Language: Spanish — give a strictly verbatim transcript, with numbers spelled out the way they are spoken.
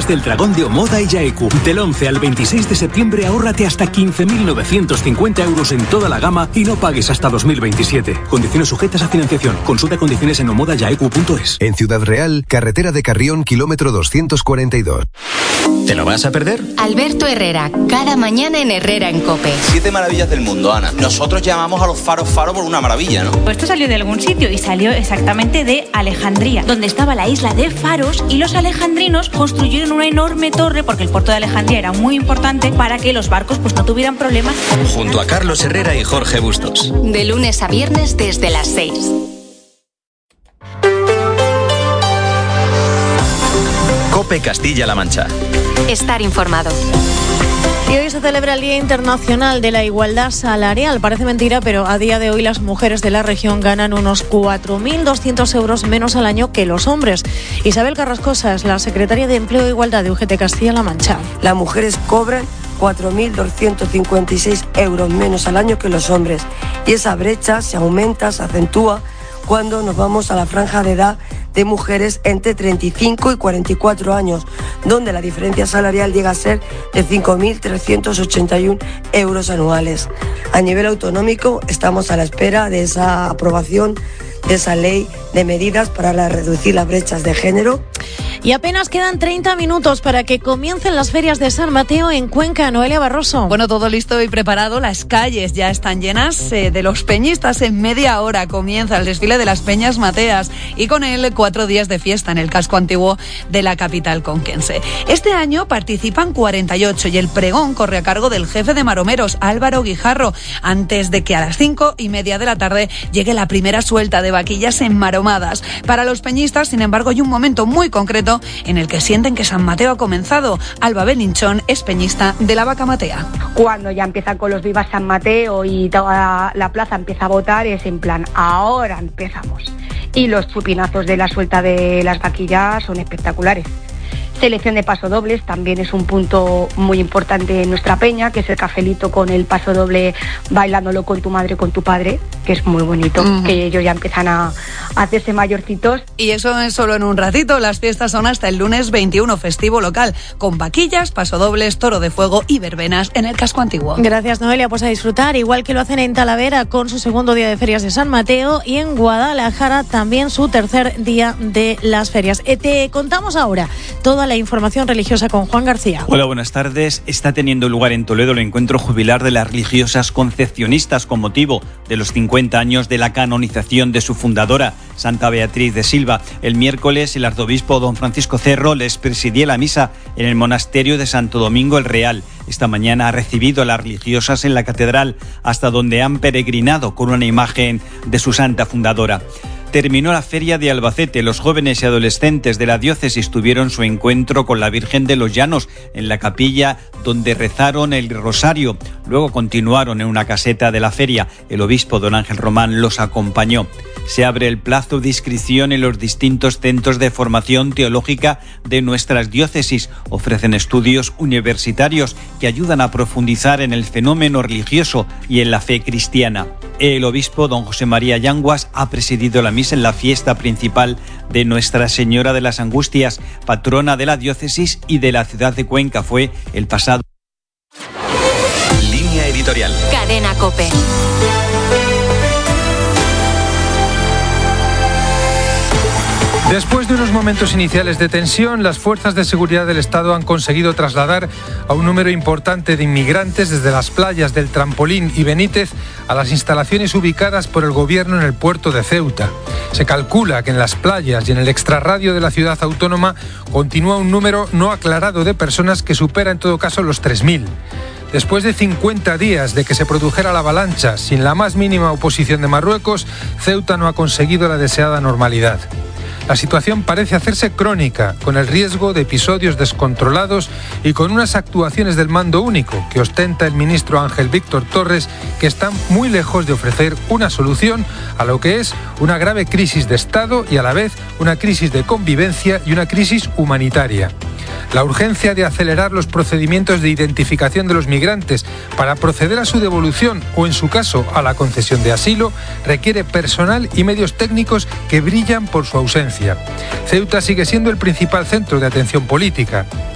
ferias del Dragón de Omoda y Yaeku. Del once al veintiséis de septiembre ahórrate hasta quince mil novecientos cincuenta euros en toda la gama y no pagues hasta dos mil veintisiete. Condiciones sujetas a financiación. Consulta condiciones en omoda yaeku punto es. En Ciudad Real, carretera de Carrión, kilómetro doscientos cuarenta y dos. ¿Te lo vas a perder? Alberto Herrera, cada mañana en Herrera en COPE. Siete maravillas del mundo, Ana. Nosotros llamamos a los faros faro por una maravilla, ¿no? Pues esto salió de algún sitio y salió exactamente de Alejandría, donde estaba la isla de Faros, y los alejandrinos construyeron una enorme torre, porque el puerto de Alejandría era muy importante, para que los barcos pues no tuvieran problemas. Junto a Carlos Herrera y Jorge Bustos. De lunes a viernes desde las seis. COPE Castilla-La Mancha. Estar informado. Y hoy se celebra el Día Internacional de la Igualdad Salarial. Parece mentira, pero a día de hoy las mujeres de la región ganan unos cuatro mil doscientos euros menos al año que los hombres. Isabel Carrascosa es la secretaria de Empleo e Igualdad de U G T Castilla-La Mancha. Las mujeres cobran cuatro mil doscientos cincuenta y seis euros menos al año que los hombres. Y esa brecha se aumenta, se acentúa cuando nos vamos a la franja de edad de mujeres entre treinta y cinco y cuarenta y cuatro años, donde la diferencia salarial llega a ser de cinco mil trescientos ochenta y uno euros anuales. A nivel autonómico estamos a la espera de esa aprobación de esa ley de medidas para la, reducir las brechas de género. Y apenas quedan treinta minutos para que comiencen las ferias de San Mateo en Cuenca. Noelia Barroso. Bueno, todo listo y preparado. Las calles ya están llenas eh, de los peñistas. En media hora comienza el desfile de las Peñas Mateas y con él cuatro días de fiesta en el casco antiguo de la capital conquense. Este año participan cuarenta y ocho y el pregón corre a cargo del jefe de maromeros, Álvaro Guijarro, antes de que a las cinco y media de la tarde llegue la primera suelta de vaquillas enmaromadas. Para los peñistas, sin embargo, hay un momento muy concreto en el que sienten que San Mateo ha comenzado. Alba Belinchón es peñista de la Vaca Matea. Cuando ya empiezan con los Vivas San Mateo y toda la plaza empieza a votar, es en plan, ahora empezamos. Y los chupinazos de la suelta de las vaquillas son espectaculares. Selección de pasodobles también es un punto muy importante en nuestra peña, que es el cafelito con el pasodoble bailándolo con tu madre, con tu padre, que es muy bonito, uh-huh. que ellos ya empiezan a, a hacerse mayorcitos. Y eso es solo en un ratito. Las fiestas son hasta el lunes veintiuno, festivo local, con vaquillas, pasodobles, toro de fuego y verbenas en el casco antiguo. Gracias, Noelia, pues a disfrutar, igual que lo hacen en Talavera con su segundo día de ferias de San Mateo, y en Guadalajara también su tercer día de las ferias. Eh, te contamos ahora toda la información religiosa con Juan García. Hola, buenas tardes. Está teniendo lugar en Toledo el encuentro jubilar de las religiosas concepcionistas con motivo de los cincuenta años de la canonización de su fundadora, Santa Beatriz de Silva. El miércoles el arzobispo don Francisco Cerro les presidía la misa en el monasterio de Santo Domingo el Real. Esta mañana ha recibido a las religiosas en la catedral, hasta donde han peregrinado con una imagen de su santa fundadora. Terminó la feria de Albacete. Los jóvenes y adolescentes de la diócesis tuvieron su encuentro con la Virgen de los Llanos en la capilla donde rezaron el rosario. Luego continuaron en una caseta de la feria. El obispo don Ángel Román los acompañó. Se abre el plazo de inscripción en los distintos centros de formación teológica de nuestras diócesis. Ofrecen estudios universitarios que ayudan a profundizar en el fenómeno religioso y en la fe cristiana. El obispo don José María Yanguas ha presidido la misa en la fiesta principal de Nuestra Señora de las Angustias, patrona de la diócesis y de la ciudad de Cuenca. Fue el pasado. Línea editorial. Cadena COPE. Después de unos momentos iniciales de tensión, las fuerzas de seguridad del Estado han conseguido trasladar a un número importante de inmigrantes desde las playas del Trampolín y Benítez a las instalaciones ubicadas por el gobierno en el puerto de Ceuta. Se calcula que en las playas y en el extrarradio de la ciudad autónoma continúa un número no aclarado de personas que supera en todo caso los tres mil. Después de cincuenta días de que se produjera la avalancha sin la más mínima oposición de Marruecos, Ceuta no ha conseguido la deseada normalidad. La situación parece hacerse crónica, con el riesgo de episodios descontrolados y con unas actuaciones del mando único que ostenta el ministro Ángel Víctor Torres, que están muy lejos de ofrecer una solución a lo que es una grave crisis de Estado y a la vez una crisis de convivencia y una crisis humanitaria. La urgencia de acelerar los procedimientos de identificación de los migrantes para proceder a su devolución o, en su caso, a la concesión de asilo, requiere personal y medios técnicos que brillan por su ausencia. Ceuta sigue siendo el principal centro de atención política.